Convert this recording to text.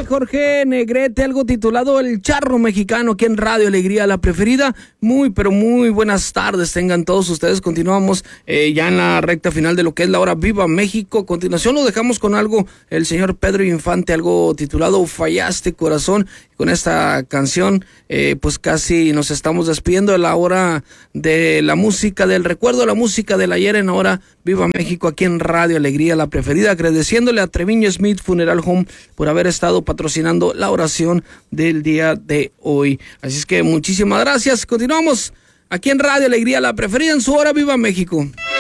Jorge Negrete, algo titulado El Charro Mexicano, aquí en Radio Alegría, la preferida. Muy, pero muy buenas tardes tengan todos ustedes. Continuamos ya en la recta final de lo que es la hora Viva México. A continuación lo dejamos con algo, el señor Pedro Infante, algo titulado Fallaste Corazón. Con esta canción, pues casi nos estamos despidiendo de la hora de la música, del recuerdo de la música del ayer en Ahora Viva México, aquí en Radio Alegría, la preferida, agradeciéndole a Treviño Smith Funeral Home por haber estado patrocinando la oración del día de hoy. Así es que muchísimas gracias. Continuamos aquí en Radio Alegría, la preferida, en su Hora Viva México.